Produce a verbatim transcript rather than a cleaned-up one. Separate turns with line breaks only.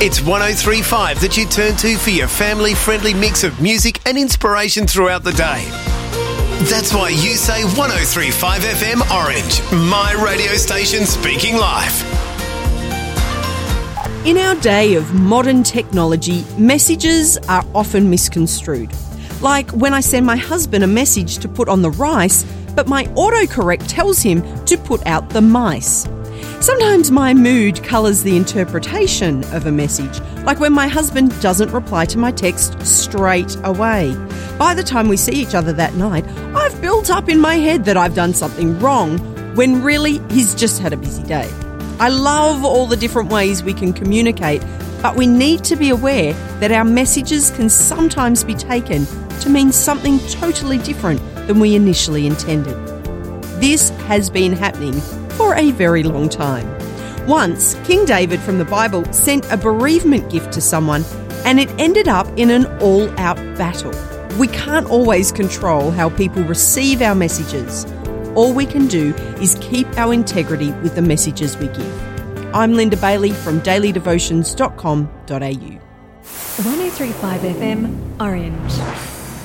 It's one oh three point five that you turn to for your family-friendly mix of music and inspiration throughout the day. That's why you say one oh three point five F M Orange, my radio station speaking life.
In our day of modern technology, messages are often misconstrued. Like when I send my husband a message to put on the rice, but my autocorrect tells him to put out the mice. Sometimes my mood colours the interpretation of a message, like when my husband doesn't reply to my text straight away. By the time we see each other that night, I've built up in my head that I've done something wrong, when really he's just had a busy day. I love all the different ways we can communicate, but we need to be aware that our messages can sometimes be taken to mean something totally different than we initially intended. This has been happening for a very long time. Once, King David from the Bible sent a bereavement gift to someone, and it ended up in an all-out battle. We can't always control how people receive our messages. All we can do is keep our integrity with the messages we give. I'm Linda Bailey from daily devotions dot com dot a u.
one oh three point five F M Orange.